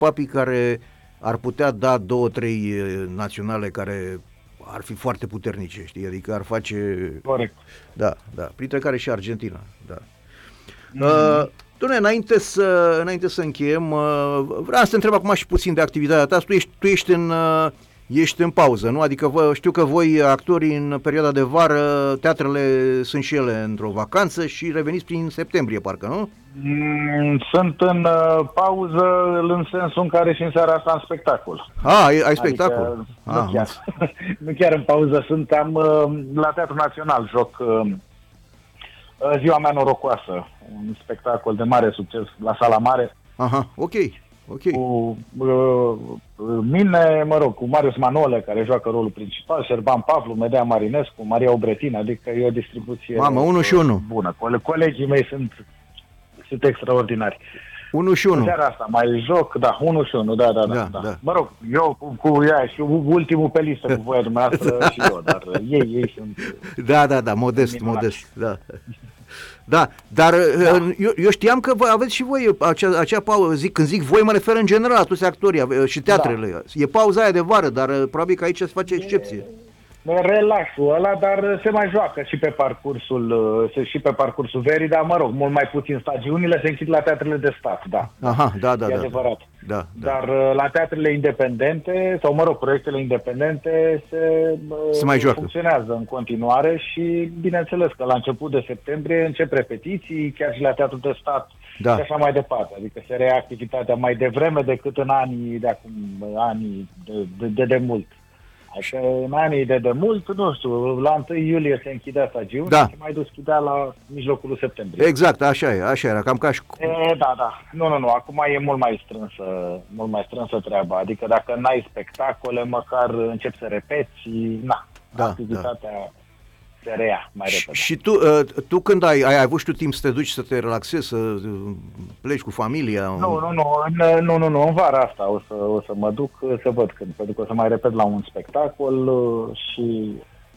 Papi, care ar putea da 2-3 naționale care ar fi foarte puternice, știi? Adică ar face... Corect. Da, printre care și Argentina, da. Doamne, înainte să încheiem, vreau să te întreb acum și puțin de activitatea ta. Tu ești în pauză, nu? Adică știu că voi, actorii, în perioada de vară, teatrele sunt și ele într-o vacanță și reveniți prin septembrie, parcă, nu? Sunt în pauză în sensul în care și în seara asta am spectacol. Ai spectacol? Nu chiar în pauză sunt, la Teatrul Național joc Ziua mea norocoasă, un spectacol de mare succes la Sala Mare. Aha, ok. Cu mine, cu Marius Manole, care joacă rolul principal, Șerban Pavlu, Medea Marinescu, Maria Obretin, adică e o distribuție bună. Colegii mei sunt extraordinari. 1 și 1. În seara asta mai joc, 1 și 1, da. Mă rog, eu cu ea și ultimul pe listă cu voia dumneavoastră și eu, dar ei sunt... Da, modest, da. Da, dar eu știam că aveți și voi acea pauză, când zic voi mă refer în general la toți actorii și teatrele. Da. E pauza aia de vară, dar probabil că aici se face excepție. Relaxul ăla, dar se mai joacă și pe parcursul verii, dar mult mai puțin stagiunile se închid la teatrele de stat, da. Aha, da. E adevărat. Da. Dar la teatrele independente, sau proiectele independente se mai joacă. Funcționează în continuare și bineînțeles că la început de septembrie încep repetiții, chiar și la teatrul de stat și așa mai departe. Adică se reia activitatea mai devreme decât în anii de mult. Așa, în anii de mult, nu știu, la 1 iulie se închidea stagiunea și mai deschidea la mijlocul lui septembrie. Exact, așa era, cam ca și... Da. Nu, acum e mult mai strânsă treaba, adică dacă n-ai spectacole, măcar începi să repeți, activitatea se reia mai repede. Și tu când ai avut și tu timp să te duci să te relaxezi, să pleci cu familia? Nu, în vara asta o să mă duc să văd când, pentru că o să mai repet la un spectacol și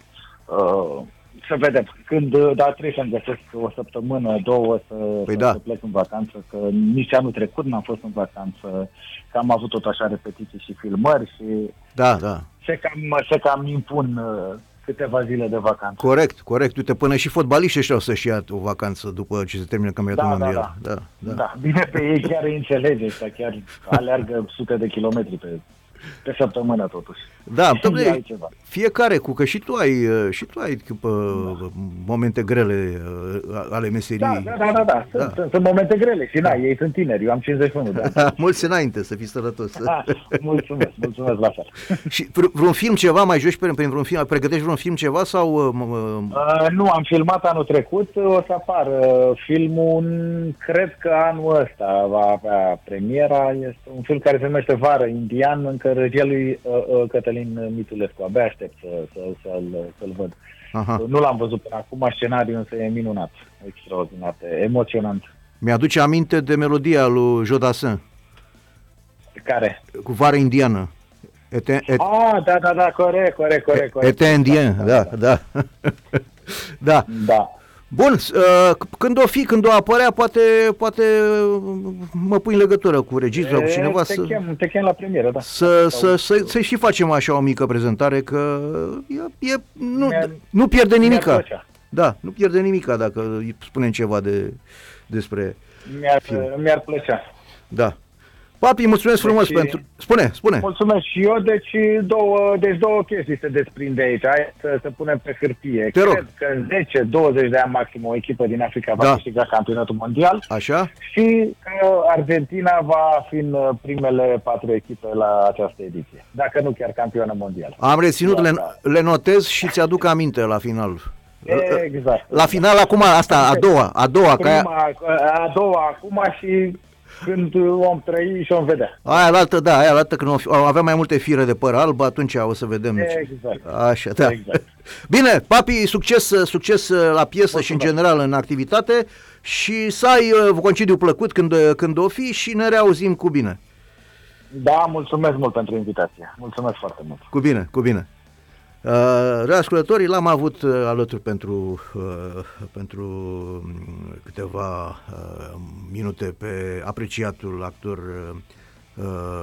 să vedem. Trebuie să-mi găsesc o săptămână, 2 să plec în vacanță, că nici anul trecut n-am fost în vacanță, că am avut tot așa repetiții și filmări și se cam impun câteva zile de vacanță. Corect. Uite, până și fotbaliștii ăștia o să-și ia o vacanță după ce se termină campionatul mondial. Da. Bine, pe ei chiar îi înțelege, ăștia chiar aleargă sute de kilometri pe săptămână totuși. Da, fiecare că și tu ai momente grele ale meseriei. Da. Sunt momente grele și ei sunt tineri, eu am 51 de ani. Mulți înainte, să fii sănătos. Mulțumesc la fel. Și vreun film ceva mai joci prin vreun film? Pregătești vreun film ceva sau... Nu, am filmat anul trecut, o să apară filmul, cred că anul ăsta va avea premiera, este un film care se numește Vară Indian, încă regia lui Cătălin Mitulescu. Abia aștept să-l văd. Aha. Nu l-am văzut până acum, scenariul însă e minunat, extraordinar, emoționant. Mi-aduce aminte de melodia lui Jodassin. Care? Cu Vară Indiană. Da, corect. Ete indien, da. Da. Bun, când o apărea, poate mă pui în legătură cu regizorul, cu cineva te chem la premieră, da. Să și facem așa o mică prezentare, că nu pierde nimica. Da, nu pierde nimica dacă îi spunem ceva despre film. Mi-ar plăcea. Da. Papi, mulțumesc frumos pentru... Spune. Mulțumesc și eu, deci două chestii se desprinde aici. Hai să punem pe hârtie. Te rog. Cred că în 10-20 de ani maxim o echipă din Africa va câștiga campionatul mondial. Așa. Și că Argentina va fi în primele 4 echipe la această ediție. Dacă nu chiar campioană mondială. Am reținut, le notez și ți-aduc aminte la final. Exact. La final acum, asta, a doua. A doua acum și... când om trăi și om vedea. Aia altă când avea mai multe fire de păr alb, atunci o să vedem. Exact. Așa, da. Exact. Bine, Papi, succes la piesă și în general în activitate și să ai concediu plăcut când o fi și ne reauzim cu bine. Da, mulțumesc mult pentru invitație. Mulțumesc foarte mult. Cu bine. Reascultătorii l-am avut alături pentru câteva minute pe apreciatul actor